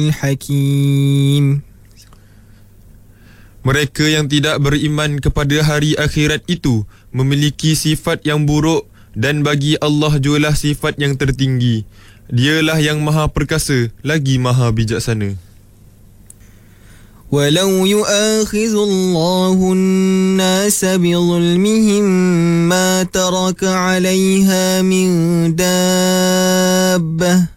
الحكيم. Mereka yang tidak beriman kepada hari akhirat itu memiliki sifat yang buruk, dan bagi Allah jualah sifat yang tertinggi. Dialah yang maha perkasa lagi maha bijaksana. ولو يؤاخذ الله الناس بظلمهم ما ترك عليها من دابة